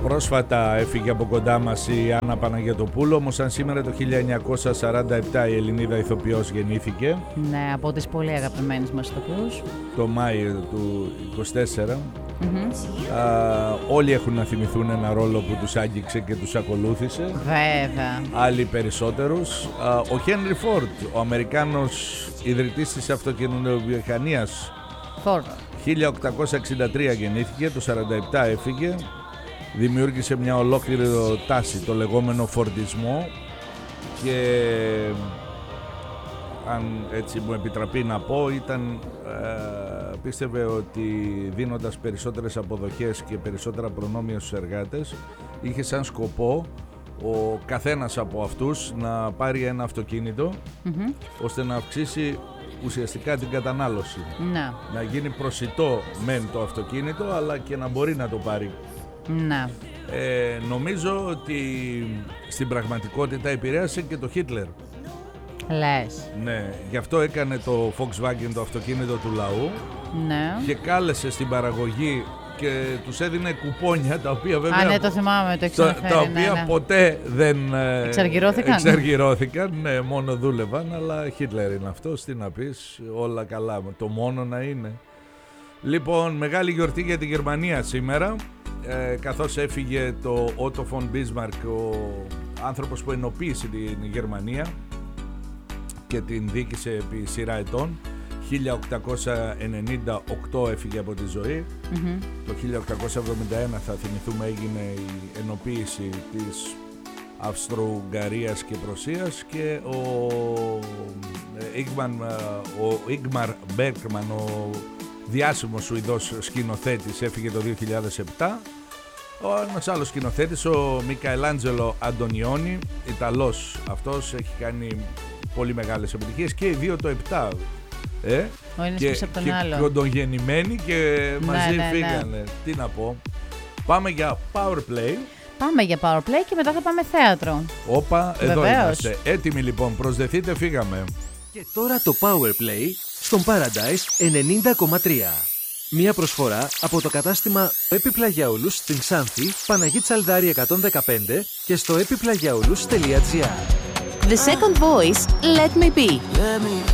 Πρόσφατα έφυγε από κοντά μας η Άννα Παναγιωτοπούλου, όμως αν σήμερα το 1947 η Ελληνίδα ηθοποιός γεννήθηκε. Ναι, από τις πολύ αγαπημένες μας ηθοποιούς. Το Μάιο του 24. Όλοι έχουν να θυμηθούν ένα ρόλο που τους άγγιξε και τους ακολούθησε. Βέβαια. Άλλοι περισσότερους. Ο Χένρι Φόρντ, ο Αμερικάνος ιδρυτής της αυτοκινητοβιομηχανίας, 1863 γεννήθηκε, το 47 έφυγε. Δημιούργησε μια ολόκληρη τάση, το λεγόμενο φορντισμό, και αν έτσι μου επιτραπεί να πω, πίστευε ότι δίνοντας περισσότερες αποδοχές και περισσότερα προνόμια στους εργάτες, είχε σαν σκοπό ο καθένας από αυτούς να πάρει ένα αυτοκίνητο, ώστε να αυξήσει ουσιαστικά την κατανάλωση. Να γίνει προσιτό μεν το αυτοκίνητο, αλλά και να μπορεί να το πάρει. Νομίζω ότι στην πραγματικότητα επηρέασε και το Χίτλερ. Λες. Ναι, γι' αυτό έκανε το Volkswagen το αυτοκίνητο του λαού. Ναι. Και κάλεσε στην παραγωγή και τους έδινε κουπόνια, τα οποία βέβαια... Ναι, το θυμάμαι, το έχεις αναφέρει. Τα οποία ποτέ δεν εξαργυρώθηκαν. Ναι, μόνο δούλευαν, αλλά Χίτλερ είναι αυτός, τι να πεις, όλα καλά, το μόνο να είναι. Λοιπόν, μεγάλη γιορτή για τη Γερμανία σήμερα, καθώς έφυγε το Otto von Bismarck, ο άνθρωπος που ενοποίησε την Γερμανία και την δίκησε επί σειρά ετών. 1898 έφυγε από τη ζωή. Το 1871 θα θυμηθούμε έγινε η ενοποίηση της Αυστρο-Ουγγαρίας και Πρωσίας, και ο Ίγμαρ Μπέρκμαν, ο διάσημος Σουηδός σκηνοθέτης, έφυγε το 2007. Ένας άλλος σκηνοθέτης, ο Μικαελάντζελο Αντωνιόνι, Ιταλός αυτός, έχει κάνει πολύ μεγάλες επιτυχίες και οι δύο το 7. Ο ένας πίσω από τον άλλο. Και κοντογεννημένοι και μαζί φύγανε. Τι να πω. Πάμε για Power Play. Πάμε για Power Play και μετά θα πάμε θέατρο. Όπα, εδώ είμαστε. Έτοιμοι λοιπόν, προσδεθείτε, φύγαμε. Και τώρα το Power Play στον Paradise 90,3. Μία προσφορά από το κατάστημα Επιπλαγιαούλους στην Ξάνθη, Παναγή Τσαλδάρη 115 και στο epiplagiaoulous.gr. The second voice, Let Me Be.